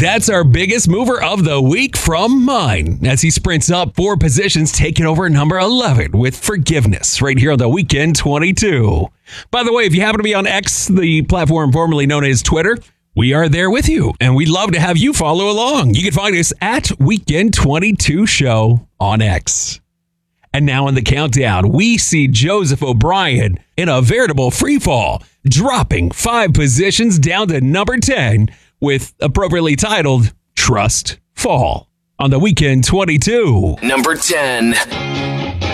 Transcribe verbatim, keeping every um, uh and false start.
That's our biggest mover of the week from mine as he sprints up four positions, taking over number eleven with Forgiveness right here on the Weekend twenty-two. By the way, if you happen to be on X, the platform formerly known as Twitter, we are there with you, and we'd love to have you follow along. You can find us at Weekend twenty-two Show on X. And now in the countdown, we see Joseph O'Brien in a veritable freefall, dropping five positions down to number ten with appropriately titled Trust Fall on the Weekend twenty-two. Number ten.